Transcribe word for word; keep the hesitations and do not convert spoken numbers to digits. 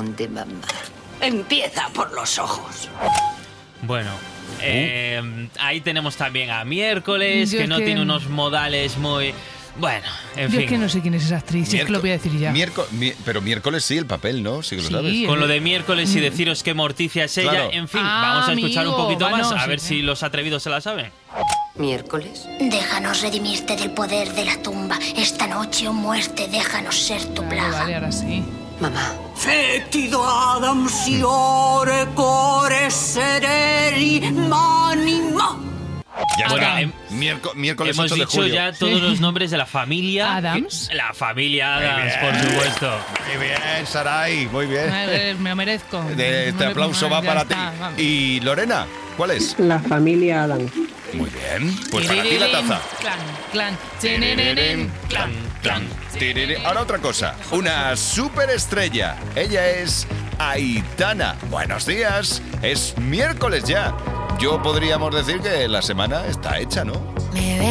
de mamá. Empieza por los ojos. Bueno, eh, ahí tenemos también a Miércoles, Yo que es no que- tiene unos modales muy... Bueno, en Yo fin. es que no sé quién es esa actriz, si es que lo voy a decir ya. Miérco- mi- pero miércoles sí, el papel, ¿no? Sí que lo Sí. sabes. Con lo de Miércoles y deciros qué Morticia es ella, Claro. en fin, Ah, vamos a escuchar amigo, un poquito más, bueno, a ver sí. si los atrevidos se la saben. Miércoles. Déjanos redimirte del poder de la tumba. Esta noche o muerte, déjanos ser tu Vale, plaga. vale, ahora sí. Mamá. Fetido Adam siore core sereri manima. Ya Bueno, está. em- Miérco- miércoles Hemos ocho de dicho julio. ya todos los nombres de la familia. Adams. que- La familia Muy Adams, bien. por supuesto. Muy bien, Saray, muy bien. Eh, Me lo merezco. De- este Me- aplauso va ya para está, ti. vamos. Y Lorena, ¿cuál es? La familia Adam. Muy bien, pues para ti la taza. Clan, clan, chenenenen, clan, clan. Tiriri. Ahora otra cosa, una superestrella. Ella es Aitana. Buenos días, es miércoles ya. Yo podríamos decir que la semana está hecha, ¿no? Me